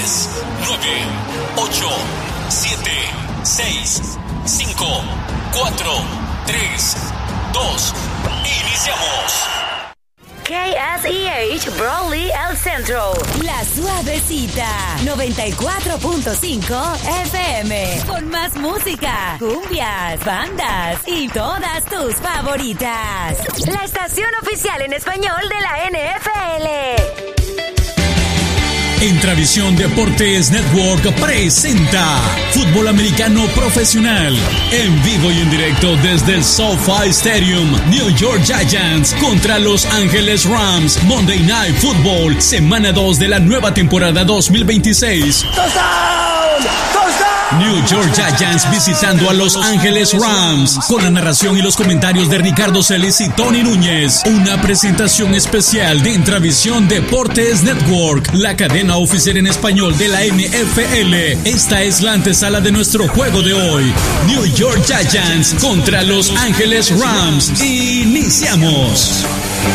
10, 9, 8, 7, 6, 5, 4, 3, 2, iniciamos. KSEH Broadly El Centro. La Suavecita 94.5 FM. Con más música, cumbias, bandas y todas tus favoritas. La estación oficial en español de la NFL. Intravisión Deportes Network presenta Fútbol Americano Profesional en vivo y en directo desde el SoFi Stadium. New York Giants contra Los Ángeles Rams. Monday Night Football, semana 2 de la nueva temporada 2026. New York Giants visitando a Los Ángeles Rams, con la narración y los comentarios de Ricardo Celis y Tony Núñez. Una presentación especial de Intravisión Deportes Network, la cadena oficial en español de la NFL. Esta es la antesala de nuestro juego de hoy. New York Giants contra Los Ángeles Rams. Iniciamos.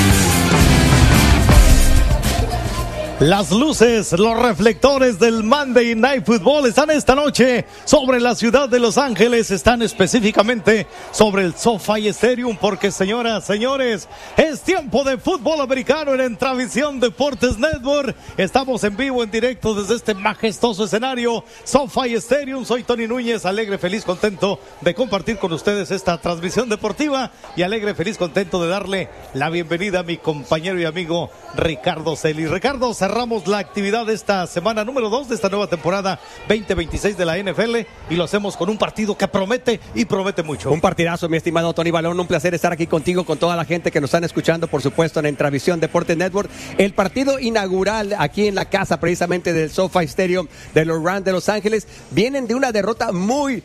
Las luces, los reflectores del Monday Night Football están esta noche sobre la ciudad de Los Ángeles, están específicamente sobre el SoFi Stadium, porque señoras, señores, es tiempo de fútbol americano en Intravisión Deportes Network. Estamos en vivo, en directo desde este majestuoso escenario, SoFi Stadium. Soy Tony Núñez, alegre, feliz, contento de compartir con ustedes esta transmisión deportiva y alegre, feliz, contento de darle la bienvenida a mi compañero y amigo Ricardo Celis. Ricardo, cerramos la actividad de esta semana número 2 de esta nueva temporada 2026 de la NFL y lo hacemos con un partido que promete y promete mucho. Un partidazo, mi estimado Tony Balón, un placer estar aquí contigo, con toda la gente que nos están escuchando, por supuesto, en Intravisión Deportes Network. El partido inaugural aquí en la casa, precisamente del SoFi Stadium de los Rams de Los Ángeles, vienen de una derrota muy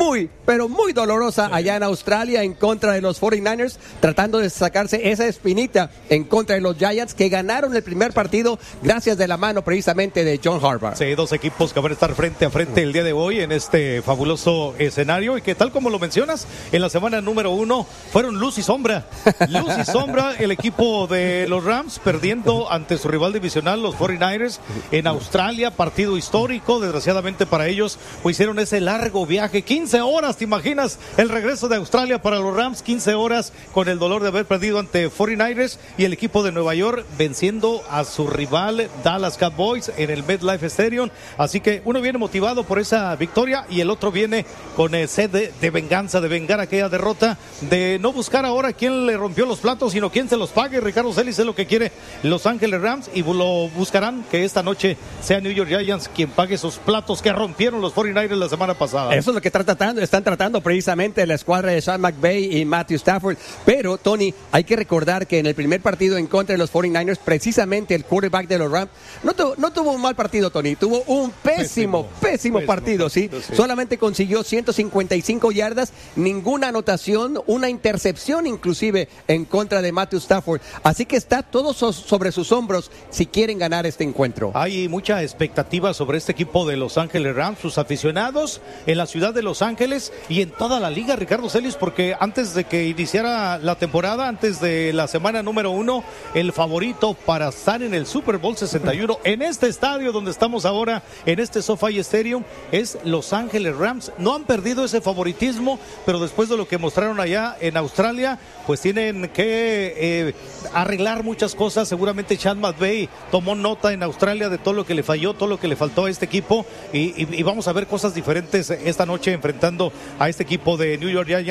dolorosa allá en Australia en contra de los 49ers, tratando de sacarse esa espinita en contra de los Giants, que ganaron el primer partido gracias de la mano precisamente de John Harbaugh. Sí, dos equipos que van a estar frente a frente el día de hoy en este fabuloso escenario y que, tal como lo mencionas, en la semana número 1 fueron luz y sombra. Luz y sombra, el equipo de los Rams perdiendo ante su rival divisional, los 49ers, en Australia, partido histórico, desgraciadamente para ellos, pues hicieron ese largo viaje, 15 horas, ¿te imaginas? El regreso de Australia para los Rams, 15 horas con el dolor de haber perdido ante 49ers y el equipo de Nueva York venciendo a su rival Dallas Cowboys en el MetLife Stadium. Así que uno viene motivado por esa victoria y el otro viene con sed de venganza, de vengar aquella derrota, de no buscar ahora quién le rompió los platos, sino quién se los pague. Ricardo Celis es lo que quiere Los Ángeles Rams y lo buscarán que esta noche sea New York Giants quien pague esos platos que rompieron los 49ers la semana pasada. Eso es lo que están tratando precisamente la escuadra de Sean McVay y Matthew Stafford. Pero, Tony, hay que recordar que en el primer partido en contra de los 49ers, precisamente el quarterback de los Rams no tuvo un mal partido, Tony. Tuvo un pésimo partido, ¿sí? Solamente consiguió 155 yardas, ninguna anotación, una intercepción inclusive en contra de Matthew Stafford. Así que está todo sobre sus hombros si quieren ganar este encuentro. Hay mucha expectativa sobre este equipo de Los Ángeles Rams, sus aficionados en la ciudad de Los Ángeles y en toda la liga, Ricardo Celis, porque antes de que iniciara la temporada, antes de la semana número 1, el favorito para estar en el Super Bowl 61 en este estadio donde estamos ahora, en este SoFi Stadium, es Los Ángeles Rams. No han perdido ese favoritismo, pero después de lo que mostraron allá en Australia, pues tienen que arreglar muchas cosas. Seguramente Sean McVay tomó nota en Australia de todo lo que le falló, todo lo que le faltó a este equipo y vamos a ver cosas diferentes esta noche enfrentando a este equipo de New York Giants.